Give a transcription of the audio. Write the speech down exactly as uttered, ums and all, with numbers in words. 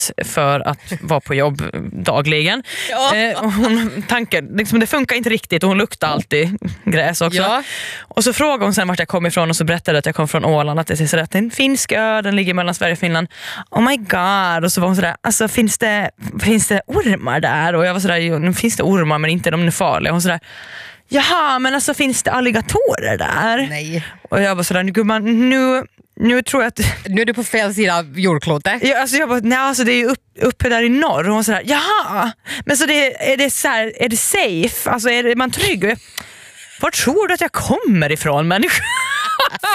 för att vara på jobb dagligen. Ja. Eh, och hon tankar, liksom, det funkar inte riktigt och hon luktar alltid gräs också. Ja. Och så frågade hon sen vart jag kom ifrån och så berättade jag att jag kom från Åland, att det är sådär, att det är en finsk ö, den ligger mellan Sverige och Finland. Oh my god. Och så var hon sådär, alltså finns det, finns det ormar där? Och jag var sådär, jo, finns det ormar men inte de är farliga. Och hon sådär, jaha, men alltså finns det alligatorer där? Nej. Och jag var sådär, gumman, nu Nu tror jag att... Nu är du på fel sida av jordklotet. Ja, alltså jag bara, nej, alltså det är ju upp, uppe där i norr. Och hon sådär, jaha, men så det, är, det så här, är det safe? Alltså är det, man trygg? Var tror du att jag kommer ifrån, människa?